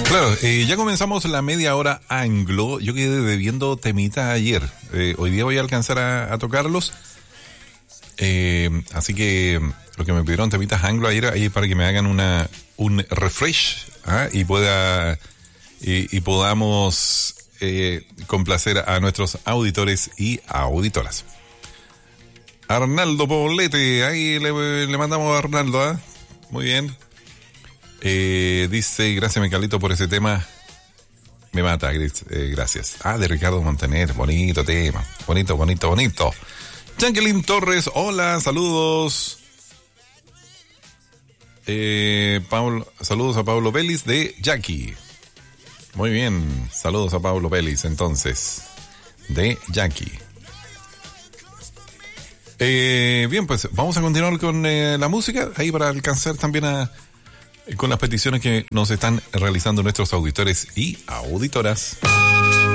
Claro, ya comenzamos la media hora anglo. Yo quedé debiendo temita ayer. Hoy día voy a alcanzar a tocarlos. Así que lo que me pidieron temitas anglo ayer, ahí para que me hagan un refresh, y podamos complacer a nuestros auditores y auditoras. Arnaldo Poblete, ahí le mandamos a Arnaldo, muy bien. Dice, gracias Micalito por ese tema. Me mata, gracias. De Ricardo Montaner, bonito tema. Bonito. Jacqueline Torres, hola, saludos. Saludos a Pablo Vélez de Jackie. Muy bien, saludos a Pablo Vélez, entonces, de Jackie. Bien, pues vamos a continuar con la música, ahí para alcanzar también con las peticiones que nos están realizando nuestros auditores y auditoras.